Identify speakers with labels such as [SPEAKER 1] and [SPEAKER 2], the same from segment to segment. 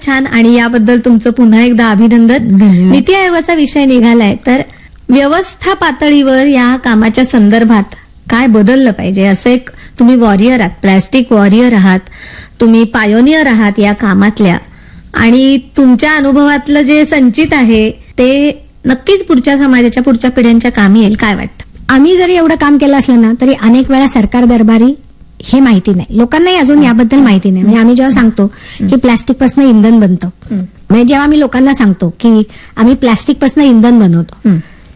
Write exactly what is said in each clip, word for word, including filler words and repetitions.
[SPEAKER 1] छान आणि याबद्दल तुमचं पुन्हा एकदा अभिनंदन. नीती आयोगाचा विषय निघालाय तर व्यवस्था पातळीवर या कामाच्या संदर्भात काय बदललं पाहिजे? असं एक तुम्ही वॉरियर आहात, प्लॅस्टिक वॉरियर आहात, तुम्ही पायोनियर आहात या कामातल्या, आणि तुमच्या अनुभवातलं जे संचित आहे ते नक्कीच पुढच्या समाजाच्या पुढच्या पिढ्यांच्या कामी येईल. काय वाटतं?
[SPEAKER 2] आम्ही जरी एवढं काम केलं असलं ना तरी अनेक वेळा सरकार दरबारी हे माहिती नाही, लोकांनाही अजून याबद्दल माहिती नाही. म्हणजे आम्ही जेव्हा सांगतो की प्लास्टिक पासून इंधन बनतं, म्हणजे जेव्हा आम्ही लोकांना सांगतो की आम्ही प्लास्टिक पासून इंधन बनवतो,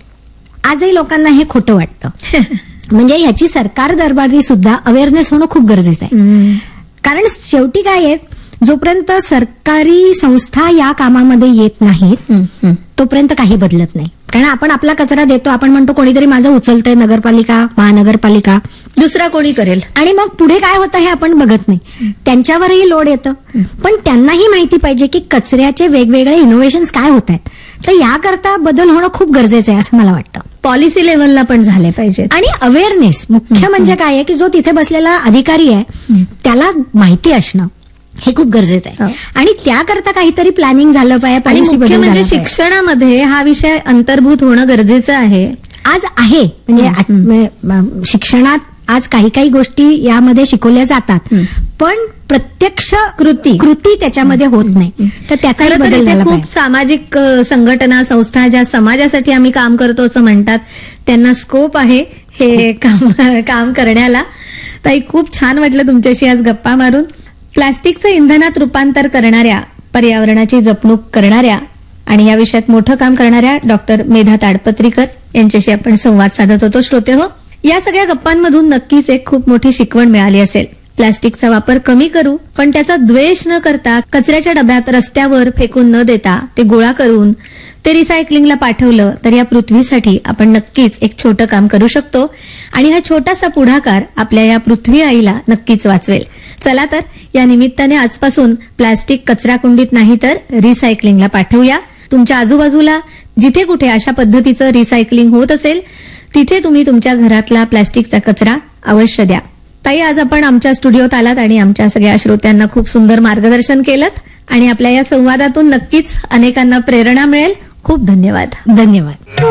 [SPEAKER 2] आजही लोकांना हे खोटं वाटतं. म्हणजे ह्याची सरकार दरबारी सुद्धा अवेअरनेस होणं खूप गरजेचं आहे. कारण शेवटी काय आहे, जोपर्यंत सरकारी संस्था या कामामध्ये येत नाहीत तोपर्यंत काही बदलत नाही. कारण आपण आपला कचरा देतो, आपण म्हणतो कोणीतरी माझं उचलतंय, नगरपालिका, महानगरपालिका,
[SPEAKER 1] दुसरा कोणी करेल, आणि
[SPEAKER 2] मग पुढे काय होतं हे आपण बघत नाही. त्यांच्यावरही लोड येतं, पण त्यांनाही माहिती पाहिजे की कचऱ्याचे वेगवेगळे इनोव्हेशन्स काय होत आहेत. तर याकरता बदल होणं खूप गरजेचं आहे असं मला वाटतं.
[SPEAKER 1] पॉलिसी लेव्हलला पण झाले पाहिजे.
[SPEAKER 2] आणि अवेअरनेस मुख्य म्हणजे काय आहे की जो तिथे बसलेला अधिकारी आहे त्याला माहिती असणं हे खूप गरजेचं आहे. आणि त्याकरता काहीतरी प्लॅनिंग झालं पाहिजे.
[SPEAKER 1] आणि मुख्य म्हणजे शिक्षणामध्ये हा विषय अंतर्भूत होणं गरजेचं आहे.
[SPEAKER 2] आज आहे म्हणजे शिक्षणात आज काही काही गोष्टी यामध्ये शिकवल्या जातात, पण प्रत्यक्ष कृती कृती त्याच्यामध्ये होत नाही. तर त्याचा बदल
[SPEAKER 1] खूप सामाजिक संघटना संस्था ज्या समाजासाठी आम्ही काम करतो असं म्हणतात, त्यांना स्कोप आहे हे काम काम करण्याला. ताई, खूप छान वाटलं तुमच्याशी आज गप्पा मारून. प्लास्टिकचं इंधनात रूपांतर करणाऱ्या, पर्यावरणाची जपणूक करणाऱ्या आणि या विषयात मोठं काम करणाऱ्या डॉक्टर मेधा ताडपत्रीकर यांच्याशी आपण संवाद साधत होतो. श्रोते हो, या सगळ्या गप्पांमधून नक्कीच एक खूप मोठी शिकवण मिळाली असेल. प्लास्टिकचा वापर कमी करू, पण त्याचा द्वेष न करता कचऱ्याच्या डब्यात रस्त्यावर फेकून न देता ते गोळा करून ते रिसायकलिंगला पाठवलं तर या पृथ्वीसाठी आपण नक्कीच एक छोटं काम करू शकतो. आणि हा छोटासा पुढाकार आपल्या या पृथ्वी आईला नक्कीच वाचवेल. चला तर या निमित्ताने आजपासून प्लास्टिक कचरा कुंडीत नाही तर रिसायकलिंगला पाठवूया. तुमच्या आजूबाजूला जिथे कुठे अशा पद्धतीचं रिसायकलिंग होत असेल तिथे तुम्ही तुमच्या घरातला प्लास्टिकचा कचरा अवश्य द्या. ताई, आज आपण आमच्या स्टुडिओत आलात आणि आमच्या सगळ्या श्रोत्यांना खूप सुंदर मार्गदर्शन केलं आणि आपल्या या संवादातून नक्कीच अनेकांना प्रेरणा मिळेल. खूप धन्यवाद.
[SPEAKER 2] धन्यवाद.